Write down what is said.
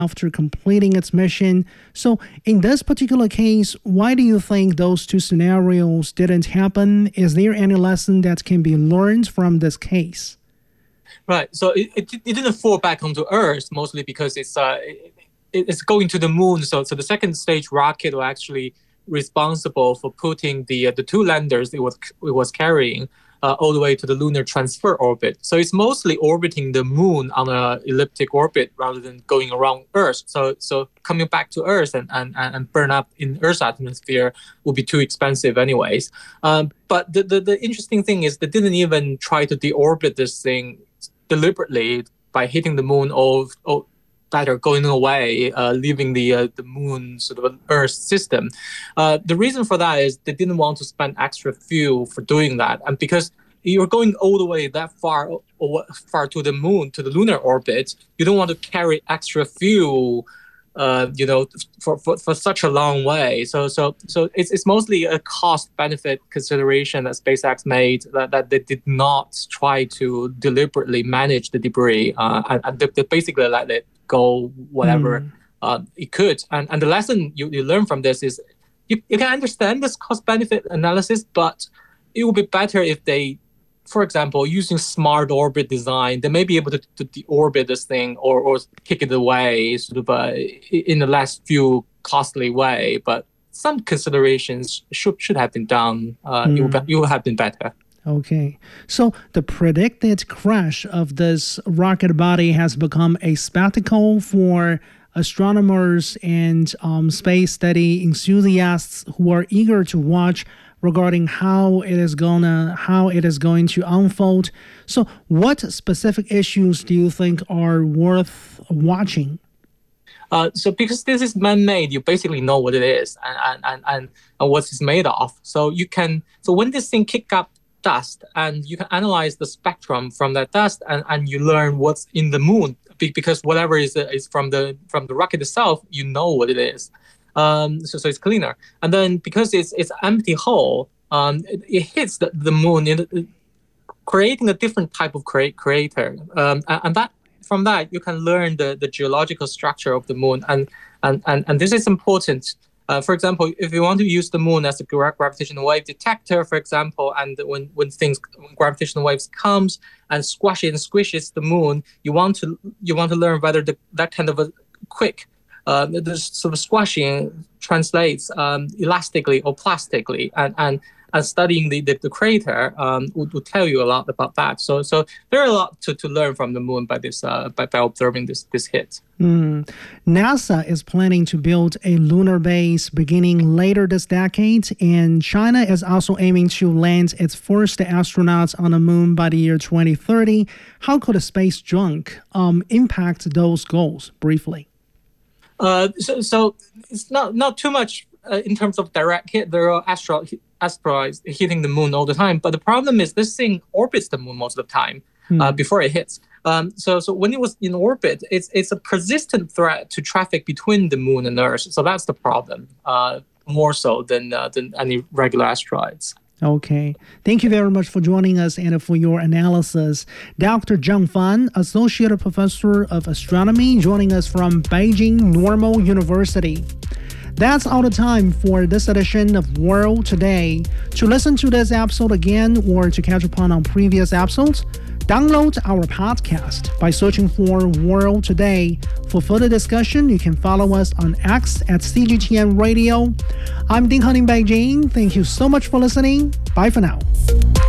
after completing its mission. So, in this particular case, why do you think those two scenarios didn't happen? Is there any lesson that can be learned from this case? Right. So it didn't fall back onto Earth mostly because it's going to the moon. So the second stage rocket was actually responsible for putting the two landers it was carrying all the way to the lunar transfer orbit. So it's mostly orbiting the moon on an elliptic orbit rather than going around Earth. So coming back to Earth and burn up in Earth's atmosphere would be too expensive anyways. But the interesting thing is they didn't even try to deorbit this thing deliberately by hitting the moon or better going away, leaving the moon sort of Earth system. The reason for that is they didn't want to spend extra fuel for doing that, and because you're going all the way that far to the moon, to the lunar orbit, you don't want to carry extra fuel, for such a long way. So it's mostly a cost benefit consideration that SpaceX made, that they did not try to deliberately manage the debris, and they basically let it go whatever it could. And the lesson you learn from this is you can understand this cost benefit analysis, but it would be better if they, for example, using smart orbit design, they may be able to deorbit this thing or kick it away sort of in a less fuel costly way. But some considerations should have been done. It would have been better. Okay, so the predicted crash of this rocket body has become a spectacle for astronomers and space study enthusiasts who are eager to watch regarding how it is going to unfold. So what specific issues do you think are worth watching? So because this is man-made, you basically know what it is and what it's made of. So when this thing kicks up dust, and you can analyze the spectrum from that dust, and you learn what's in the moon, because whatever is from the rocket itself, you know what it is. So it's cleaner. And then because it's an empty hole, it hits the moon, creating a different type of crater. And that from that you can learn the geological structure of the moon, and this is important. For example, if you want to use the moon as a gravitational wave detector, for example, and when gravitational waves comes and squishes the moon, you want to learn whether that kind of a quick the sort of squashing translates elastically or plastically, and studying the crater would tell you a lot about that. So there are a lot to learn from the moon by observing this hit. NASA is planning to build a lunar base beginning later this decade, and China is also aiming to land its first astronauts on the moon by the year 2030. How could a space junk impact those goals, briefly? So it's not too much in terms of direct hit. There are asteroids hitting the moon all the time, but the problem is this thing orbits the moon most of the time before it hits. So when it was in orbit, it's a persistent threat to traffic between the moon and Earth. So that's the problem, more so than any regular asteroids. Okay. Thank you very much for joining us and for your analysis. Dr. Zheng Fan, Associate Professor of Astronomy, joining us from Beijing Normal University. That's all the time for this edition of World Today. To listen to this episode again or to catch up on our previous episodes, download our podcast by searching for World Today. For further discussion, you can follow us on X at CGTN Radio. I'm Ding Han in Beijing. Thank you so much for listening. Bye for now.